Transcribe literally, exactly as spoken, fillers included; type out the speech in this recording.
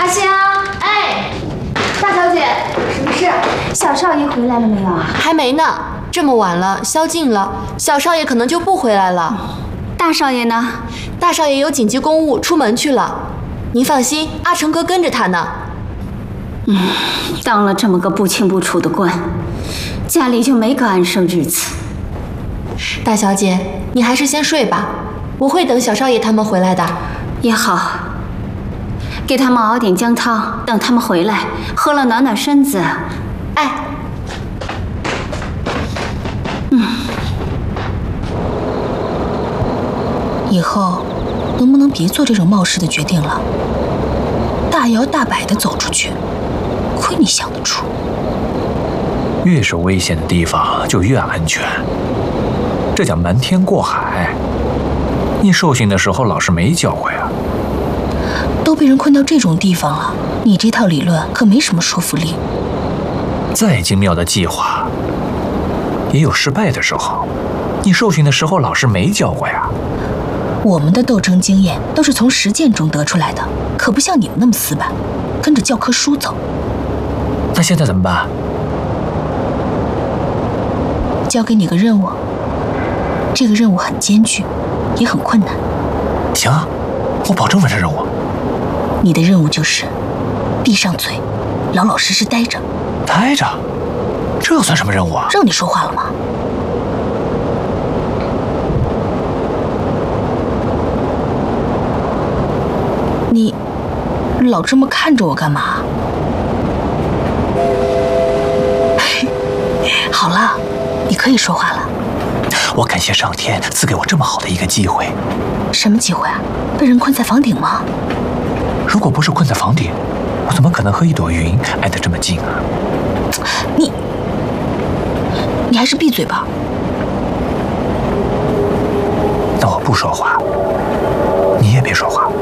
阿香，哎，大小姐，什么事？小少爷回来了没有啊？ 还没呢，这么晚了，宵禁了，小少爷可能就不回来了。 大少爷呢？ 大少爷有紧急公务，出门去了。您放心，阿成哥跟着他呢。 嗯，当了这么个不清不楚的官，家里就没个安生日子。 大小姐，你还是先睡吧，我会等小少爷他们回来的。 也好，给他们熬点姜汤，等他们回来，喝了暖暖身子。 哎， 嗯，以后能不能别做这种冒失的决定了？大摇大摆地走出去，亏你想得出。 越是危险的地方就越安全，这叫瞒天过海。你受训的时候老师没教过呀？ 都被人困到这种地方了，你这套理论可没什么说服力。 再精妙的计划，也有失败的时候。你受训的时候老师没教过呀？ 我们的斗争经验都是从实践中得出来的，可不像你们那么死板，跟着教科书走。 那现在怎么办？ 交给你个任务，这个任务很艰巨，也很困难。 行，我保证完成任务。 你的任务就是闭上嘴，老老实实待着。 待着？这算什么任务啊？ 让你说话了吗？你老这么看着我干嘛？好了，你可以说话了。 我感谢上天赐给我这么好的一个机会。 什么机会啊？被人困在房顶吗？ 如果不是困在房顶，我怎么可能和一朵云挨得这么近啊？ 你，你还是闭嘴吧。 那我不说话，你也别说话。